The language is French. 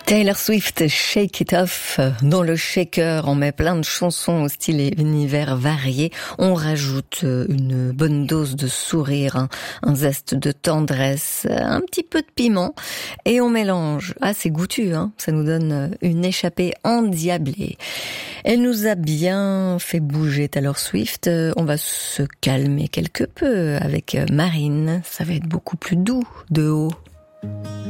Taylor Swift, Shake It Off. Dans le shaker, on met plein de chansons au style et univers variés. On rajoute une bonne dose de sourire, un zeste de tendresse, un petit peu de piment. Et on mélange. Ah, c'est goûtu, hein. Ça nous donne une échappée endiablée. Elle nous a bien fait bouger, Taylor Swift. On va se calmer quelque peu avec Marine. Ça va être beaucoup plus doux de haut.